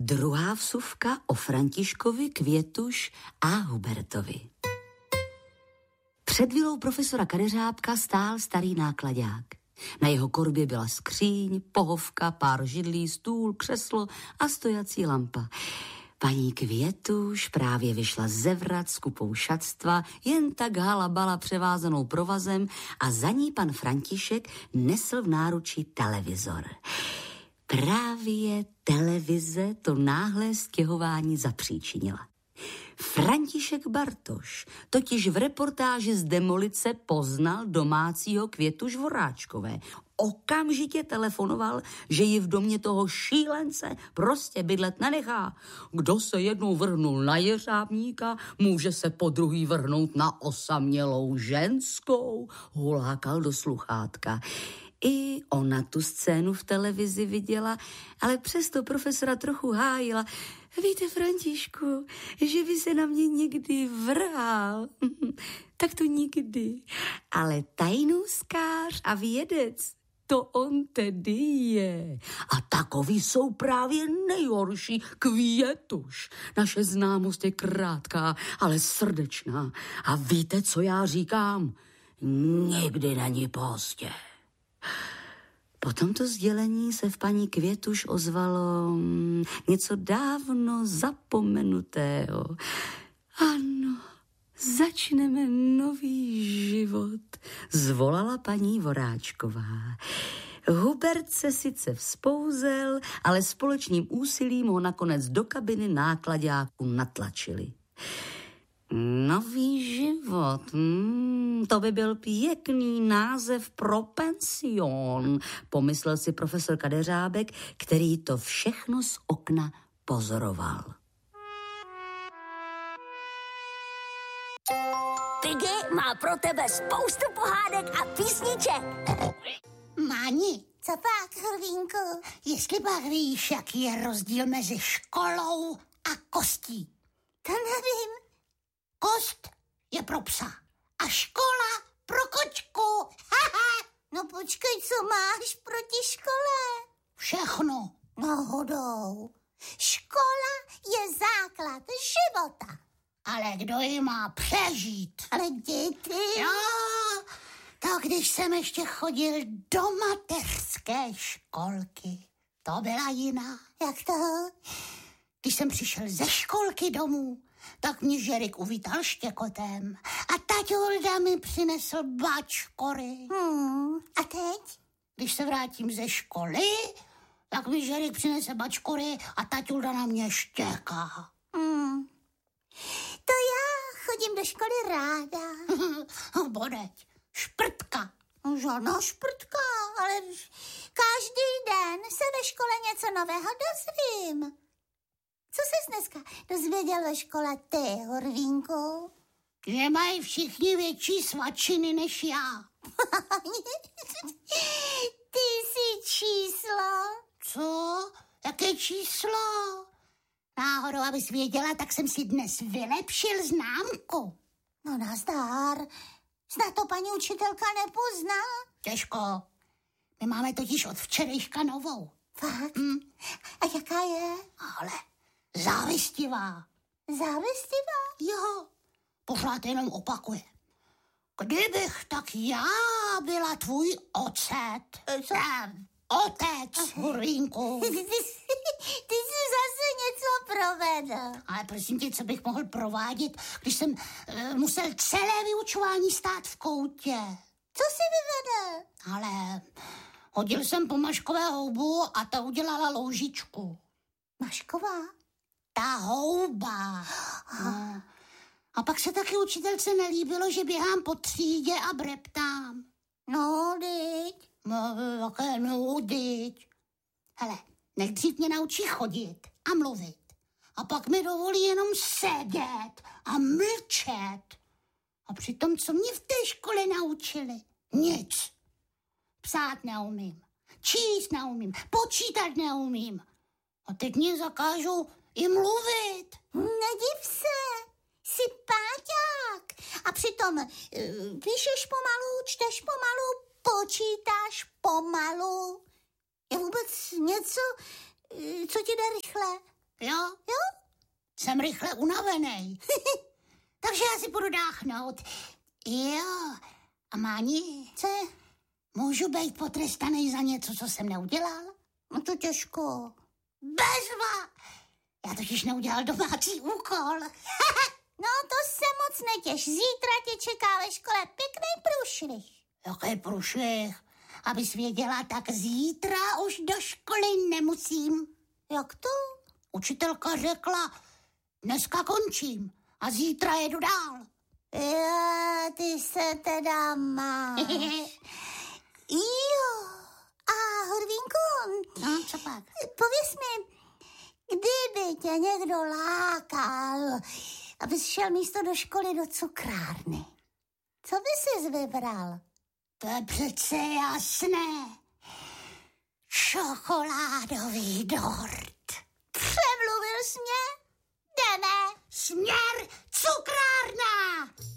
Druhá vsuvka o Františkovi, Květuš a Hubertovi. Před vilou profesora Kadeřábka stál starý náklaďák. Na jeho korbě byla skříň, pohovka, pár židlí, stůl, křeslo a stojací lampa. Paní Květuš právě vyšla ze vrat s kupou šatstva, jen tak halabala převázanou provazem a za ní pan František nesl v náručí televizor. Právě televize to náhlé stěhování zapříčinila. František Bartoš totiž v reportáži z demolice poznal domácího Květuš Voráčkové. Okamžitě telefonoval, že ji v domě toho šílence prostě bydlet nenechá. Kdo se jednou vrhnul na jeřábníka, může se po druhý vrhnout na osamělou ženskou, hulákal do sluchátka. I ona tu scénu v televizi viděla, ale přesto profesora trochu hájila. Víte, Františku, že by se na mě někdy vrhal. Tak to nikdy. Ale tajnůskář a vědec, to on tedy je. A takový jsou právě nejhorší. Květuš. Naše známost je krátká, ale srdečná. A víte, co já říkám? Nikdy není pozdě. Po tomto sdělení se v paní Květuš ozvalo něco dávno zapomenutého. Ano, začneme nový život, zvolala paní Voráčková. Hubert se sice vzpouzel, ale společným úsilím ho nakonec do kabiny náklaďáku natlačili. Nový život, to by byl pěkný název pro pension, pomyslel si profesor Kadeřábek, který to všechno z okna pozoroval. Piggy má pro tebe spoustu pohádek a písniček. Máni, co pak, Hrvínku? Jestli pak víš, jaký je rozdíl mezi školou a kostí? To nevím. Kost je pro psa a škola pro kočku. No počkej, co máš proti škole? Všechno. Náhodou. Škola je základ života. Ale kdo ji má přežít? Ale děti... Jo, to když jsem ještě chodil do mateřské školky. To byla jiná. Jak to? Když jsem přišel ze školky domů, tak mě Žerik uvítal štěkotem a taťulda mi přinesl bačkory. A teď? Když se vrátím ze školy, tak mi Žerik přinese bačkory a taťulda na mě štěká. To já chodím do školy ráda. Bodeď, šprtka. Žádná šprtka, ale každý den se ve škole něco nového dozvím. Co ses dneska dozvěděl ve škole ty, Horvínku? Že mají všichni větší svačiny než já. Ty jsi číslo. Co? Jaké číslo? Náhodou, abys věděla, tak jsem si dnes vylepšil známku. No nazdar. Snad to paní učitelka nepozná. Těžko. My máme totiž od včerejška novou. Fakt? A jaká je? Ale závistivá. Závistivá? Jo, pořád jenom opakuje. Kdybych tak já byla tvůj ocet. Co? Otec, Hurvínku. Ty jsi zase něco provedl. Ale prosím tě, co bych mohl provádět, když jsem musel celé vyučování stát v koutě. Co jsi vyvedl? Ale hodil jsem po Maškové houbu a ta udělala loužičku. Mašková? Ta houba. No. A pak se taky učitelce nelíbilo, že běhám po třídě a breptám. No, dyť. No, jaké nudiť. Hele, nejdřív mě naučí chodit a mluvit. A pak mi dovolí jenom sedět a mlčet. A přitom, co mě v té škole naučili? Nic. Psát neumím, číst neumím, počítat neumím. A teď mě zakážou i mluvit. Nediv se, jsi páťák. A přitom píšeš pomalu, čteš pomalu, počítáš pomalu. Je vůbec něco, co ti jde rychle? Jo? Jsem rychle unavený. Takže já si budu dáchnout. Jo. A Máni? Co? Můžu být potrestaný za něco, co jsem neudělal? No to těžko. Bezva! Já totiž neudělal domácí úkol. No to se moc netěš. Zítra tě čeká ve škole pěkný průšvih. Jaký průšvih? Abys věděla, tak zítra už do školy nemusím. Jak to? Učitelka řekla, dneska končím a zítra jedu dál. Já, ty se teda máš. Jo. A Horvínku, No, co pak? pověz mi, kdyby tě někdo lákal, abys šel místo do školy do cukrárny, co by sis vybral? To je přece jasné. Čokoládový dort. Přemluvil jsi mě? Jdeme. Směr cukrárna!